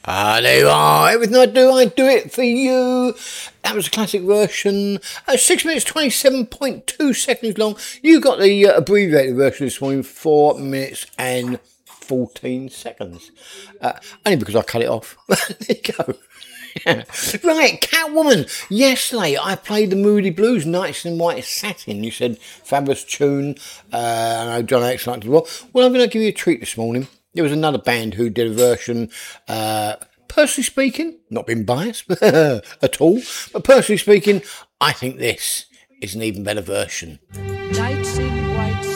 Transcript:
There you are. Everything I do it for you. That was a classic version. 6 minutes 27.2 seconds long. You got the abbreviated version this morning, 4 minutes and 14 seconds. Only because I cut it off. There you go. Right, Catwoman. Yesterday I played the Moody Blues, Nights in White Satin. You said fabulous tune. I know John X liked it as well. Well, I'm going to give you a treat this morning. There was another band who did a version, personally speaking, not being biased at all, but personally speaking, I think this is an even better version. Nights in